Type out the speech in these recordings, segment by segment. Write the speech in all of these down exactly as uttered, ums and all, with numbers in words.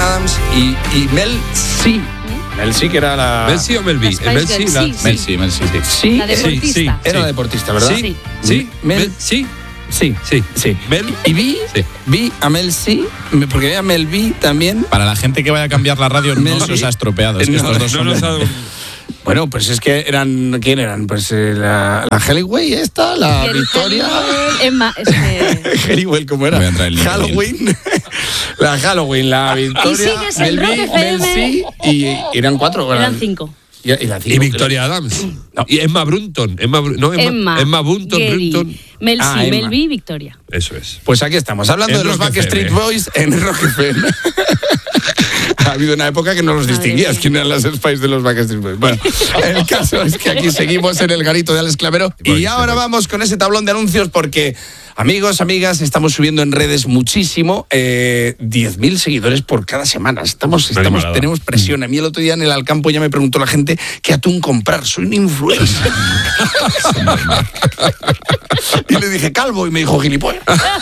Adams y, y Mel C. Mel C, que era la... ¿Mel C o Mel B? La Mel C, Spice la... Girls, sí, Mel C, Mel C. Sí, La deportista. Sí, sí. era la deportista, ¿verdad? Sí, Sí. sí. Mel- Mel, sí, Sí, sí. sí. Mel, Y vi, sí. vi a Mel C, porque vi a Mel B también. Para la gente que vaya a cambiar la radio, Mel no se B. os ha estropeado. Es que No, estos dos No son... nos ha dado... Bueno, pues es que eran, ¿quién eran? Pues eh, la, la Hellway esta, la Jerry Victoria. Halliwell, Emma, este, Hellway, ¿cómo era? Voy a entrar en LinkedIn. Halloween. La Halloween, la Victoria. Y sigues en Mel B, Rock F M. Mel C, y, y eran cuatro. eran cinco. Y, y la cinco, Y Victoria Adams. No. Y Emma Brunton. Emma, Bru- no, Emma, Emma, Emma Bunton, Gary, Brunton. Mel Ah, C, Emma. Mel B, Victoria. Eso es. Pues aquí estamos, hablando En de los Rock Backstreet F M. Boys en Rock F M. Ha habido una época que no los Madre distinguías mía. quién eran las Spice de los Backstreet Boys. Bueno, el caso es que aquí seguimos en el garito de Alex Clavero y ahora vamos con ese tablón de anuncios porque, amigos, amigas, estamos subiendo en redes muchísimo, eh, diez mil seguidores por cada semana. Estamos, Una estamos, animalada. tenemos presión. A mí el otro día en el Alcampo ya me preguntó la gente qué atún comprar. Soy un influencer. Y le dije, calvo, y me dijo, gilipollas.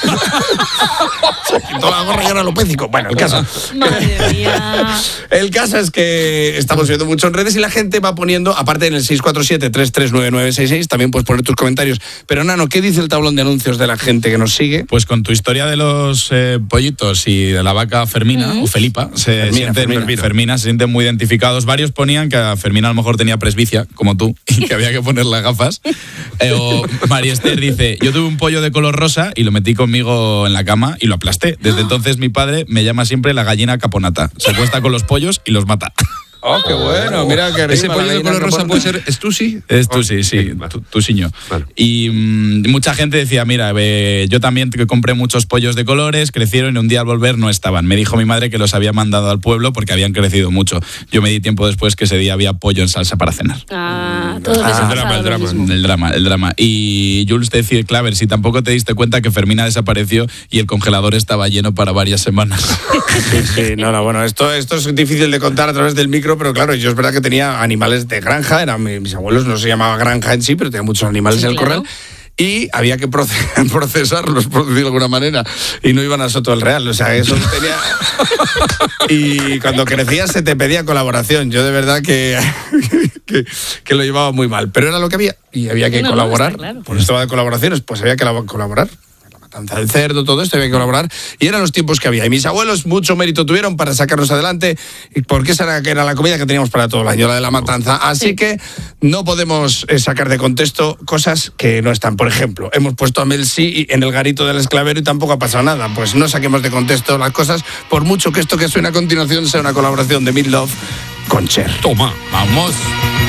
Se quitó la gorra y ahora lo pécico. Bueno, el caso. Madre mía. El caso es que estamos viendo mucho en redes y la gente va poniendo, aparte en el seis cuatro siete, tres tres nueve nueve seis seis, también puedes poner tus comentarios. Pero, Nano, ¿qué dice el tablón de anuncios de la gente que nos sigue? Pues con tu historia de los eh, pollitos y de la vaca Fermina, o Felipa, se Fermina, sienten, Fermina. Fermina, se sienten muy identificados. Varios ponían que a Fermina a lo mejor tenía presbicia, como tú, y que había que ponerle gafas. Eh, o María Esther dice, yo tuve un pollo de color rosa y lo metí conmigo en la cama y lo aplasté. Desde entonces mi padre me llama siempre la gallina caponata. Se acuesta con los pollos y los mata. Oh, qué bueno, mira que ¿Ese pollo de color rosa puede ser Stussy? Es tú sí, sí, Vale. tú, tú siño. Vale. Y mm, mucha gente decía, mira, eh, yo también que compré muchos pollos de colores, crecieron y un día al volver no estaban. Me dijo mi madre que los había mandado al pueblo porque habían crecido mucho. Yo me di tiempo después que ese día había pollo en salsa para cenar. Ah, todos les Ah, ha el pasado drama, el lo drama. mismo. El drama, el drama. Y Jules te decía, Claver, si tampoco te diste cuenta que Fermina desapareció y el congelador estaba lleno para varias semanas. Sí, sí, no, no, bueno, esto, esto es difícil de contar a través del micro, pero claro, yo es verdad que tenía animales de granja, eran mi- mis abuelos, no se llamaba granja en sí, pero tenía muchos animales Sí, en el claro. corral. Y había que proce- procesarlos, por decirlo de alguna manera, y no iban a Soto del Real, o sea, eso tenía... Y cuando crecías se te pedía colaboración, yo de verdad que, que, que lo llevaba muy mal, pero era lo que había, y había que No, no, colaborar, está claro. por esto de colaboraciones, pues había que la- colaborar. Matanza del cerdo, todo esto había que colaborar y eran los tiempos que había. Y mis abuelos mucho mérito tuvieron para sacarnos adelante porque esa era, era la comida que teníamos para todo el año, la de la matanza. Así Sí. que no podemos eh, sacar de contexto cosas que no están. Por ejemplo, hemos puesto a Mel C en el garito del esclavero y tampoco ha pasado nada. Pues no saquemos de contexto las cosas, por mucho que esto que suena a continuación sea una colaboración de Meat Loaf con Cher. Toma. Vamos.